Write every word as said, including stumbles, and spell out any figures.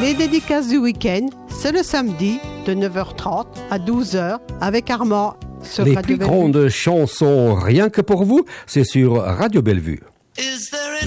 Les dédicaces du week-end, c'est le samedi de neuf heures trente à douze heures avec Armand sur Les Radio plus Bellevue. grandes chansons rien que pour vous, c'est sur Radio Bellevue. Is there